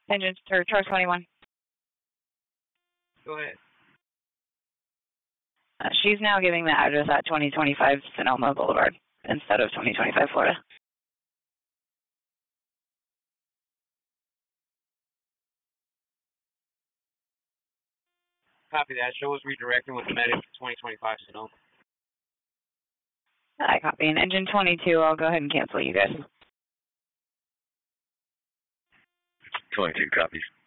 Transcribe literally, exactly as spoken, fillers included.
Engine, or Charles twenty-one. Go ahead. Uh, she's now giving the address at twenty twenty-five Sonoma Boulevard instead of twenty twenty-five Florida. Copy that. Show us redirecting with the medic to twenty twenty-five Sonoma. I copy. And engine twenty-two, I'll go ahead and cancel you guys. twenty-two copies.